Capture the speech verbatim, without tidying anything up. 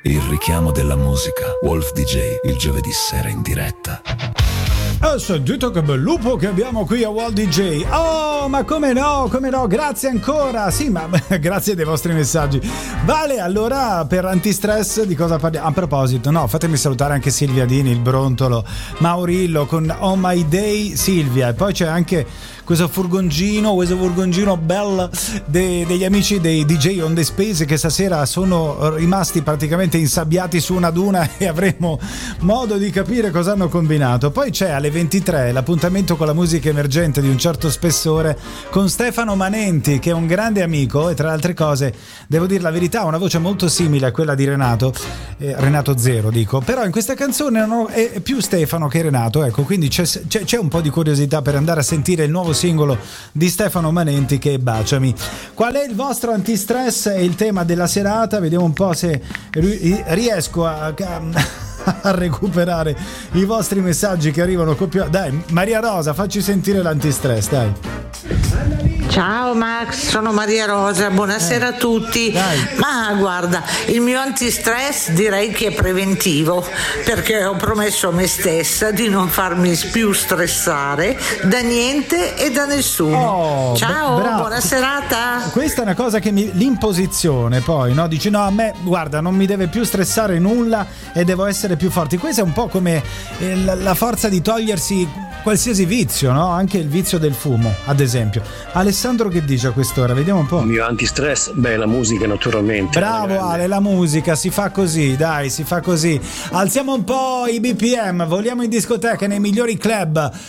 Il richiamo della musica. Wolf D J, il giovedì sera in diretta. Ho sentito che bel lupo che abbiamo qui a Wolf D J. Oh, ma come no, come no, grazie ancora. Sì, ma grazie dei vostri messaggi. Vale, allora per Antistress di cosa parliamo? A proposito, no, fatemi salutare anche Silvia Dini, il Brontolo, Maurillo con On My Day, Silvia. E poi c'è anche questo furgoncino, questo furgoncino bello de, degli amici dei D J on the Space che stasera sono rimasti praticamente insabbiati su una duna e avremo modo di capire cosa hanno combinato. Poi c'è alle ventitré l'appuntamento con la musica emergente di un certo spessore con Stefano Manenti, che è un grande amico e tra le altre cose, devo dire la verità, ha una voce molto simile a quella di Renato, eh, Renato Zero dico, però in questa canzone no, è più Stefano che Renato, ecco, quindi c'è, c'è, c'è un po' di curiosità per andare a sentire il nuovo singolo di Stefano Manenti che è Baciami. Qual è il vostro antistress? È il tema della serata, vediamo un po' se riesco a, a recuperare i vostri messaggi che arrivano coppia. Dai, Maria Rosa, facci sentire l'antistress, dai. Ciao Max, sono Maria Rosa, buonasera eh, a tutti. Dai. Ma guarda, il mio antistress direi che è preventivo, perché ho promesso a me stessa di non farmi più stressare da niente e da nessuno. Oh, ciao, bra- buona serata. Questa è una cosa che mi l'imposizione poi, no? Dici no, a me guarda, non mi deve più stressare nulla e devo essere più forte. Questa è un po' come eh, la, la forza di togliersi qualsiasi vizio, no? Anche il vizio del fumo, ad esempio. Alessandro che dice a quest'ora? Vediamo un po'. Il mio antistress, beh, la musica naturalmente. Bravo Ale, la musica si fa così, dai, si fa così. Alziamo un po' i B P M, voliamo in discoteca nei migliori club.